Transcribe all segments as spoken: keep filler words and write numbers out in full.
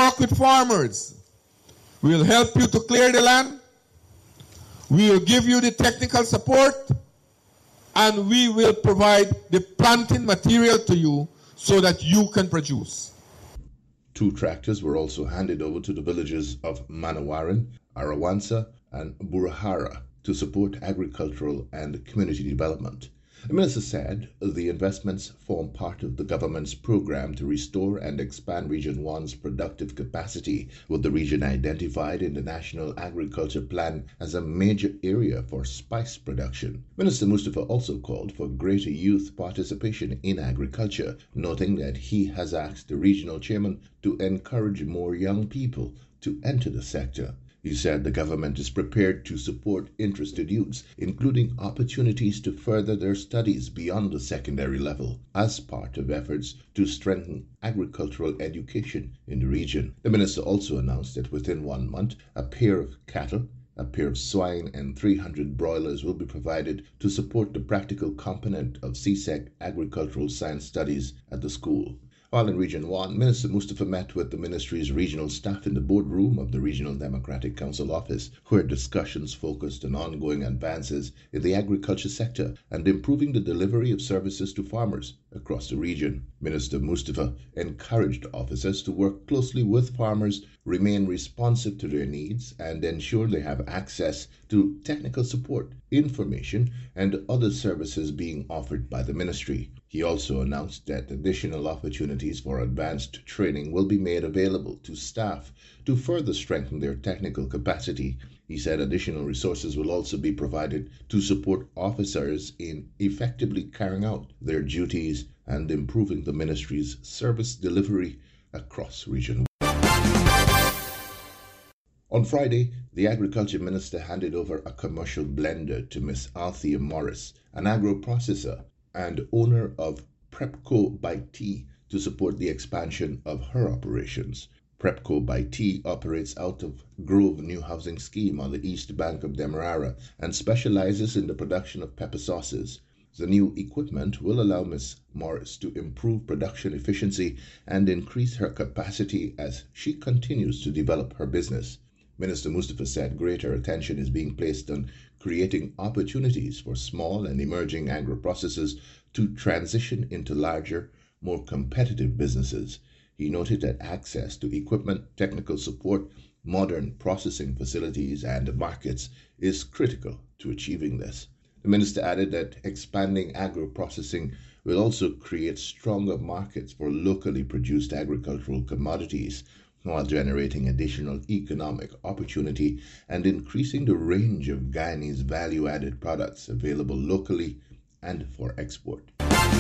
work with farmers. We'll help you to clear the land. We will give you the technical support. And we will provide the planting material to you so that you can produce. Two tractors were also handed over to the villages of Manawaran, Arawansa, and Burahara to support agricultural and community development. The minister said the investments form part of the government's program to restore and expand Region one's productive capacity, with the region identified in the National Agriculture Plan as a major area for spice production. Minister Mustafa also called for greater youth participation in agriculture, noting that he has asked the regional chairman to encourage more young people to enter the sector. He said the government is prepared to support interested youths, including opportunities to further their studies beyond the secondary level, as part of efforts to strengthen agricultural education in the region. The minister also announced that within one month, a pair of cattle, a pair of swine, and three hundred broilers will be provided to support the practical component of C S E C Agricultural Science Studies at the school. While in Region one, Minister Mustafa met with the ministry's regional staff in the boardroom of the Regional Democratic Council office, where discussions focused on ongoing advances in the agriculture sector and improving the delivery of services to farmers across the region. Minister Mustafa encouraged officers to work closely with farmers, remain responsive to their needs, and ensure they have access to technical support, information, and other services being offered by the ministry. He also announced that additional opportunities for advanced training will be made available to staff to further strengthen their technical capacity. He said additional resources will also be provided to support officers in effectively carrying out their duties and improving the ministry's service delivery across Region one. On Friday, the Agriculture Minister handed over a commercial blender to Miss Althea Morris, an agro-processor and owner of Prepco by Tea, to support the expansion of her operations. Prepco by Tea operates out of Grove New Housing Scheme on the east bank of Demerara and specializes in the production of pepper sauces. The new equipment will allow Miss Morris to improve production efficiency and increase her capacity as she continues to develop her business. Minister Mustafa said greater attention is being placed on creating opportunities for small and emerging agro-processors to transition into larger, more competitive businesses. He noted that access to equipment, technical support, modern processing facilities, and markets is critical to achieving this. The minister added that expanding agro-processing will also create stronger markets for locally produced agricultural commodities, while generating additional economic opportunity and increasing the range of Guyanese value-added products available locally and for export.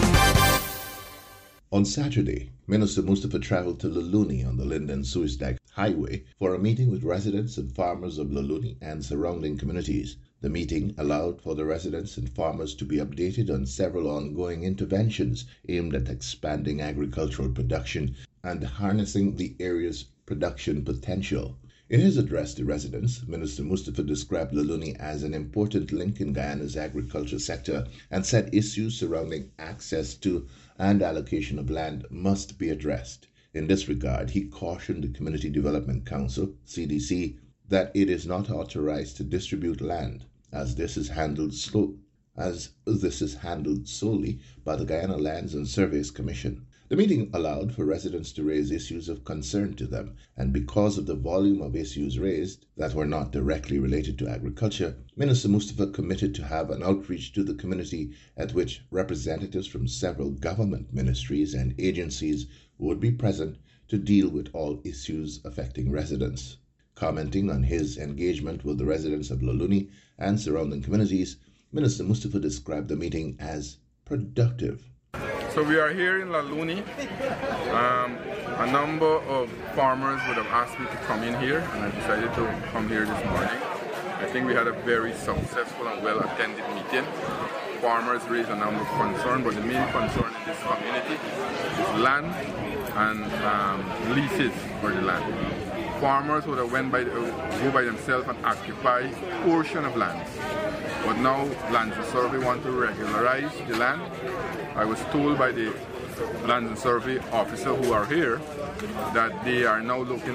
On Saturday, Minister Mustafa traveled to Luluni on the Linden-Suisdag Highway for a meeting with residents and farmers of Luluni and surrounding communities. The meeting allowed for the residents and farmers to be updated on several ongoing interventions aimed at expanding agricultural production and harnessing the area's production potential. In his address to residents, Minister Mustafa described Luluni as an important link in Guyana's agriculture sector and said issues surrounding access to and allocation of land must be addressed. In this regard, he cautioned the Community Development Council, C D C, that it is not authorized to distribute land, as this is handled slow, as this is handled solely by the Guyana Lands and Surveys Commission. The meeting allowed for residents to raise issues of concern to them, and because of the volume of issues raised that were not directly related to agriculture, Minister Mustafa committed to have an outreach to the community at which representatives from several government ministries and agencies would be present to deal with all issues affecting residents. Commenting on his engagement with the residents of Luluni and surrounding communities, Minister Mustafa described the meeting as productive. So we are here in Luluni. Um, a number of farmers would have asked me to come in here, and I decided to come here this morning. I think we had a very successful and well-attended meeting. Farmers raised a number of concerns, but the main concern in this community is land and um, leases for the land. Farmers would have went by the, go by themselves and occupy a portion of lands. But now Lands and Survey want to regularize the land. I was told by the Lands and Survey officer who are here that they are now looking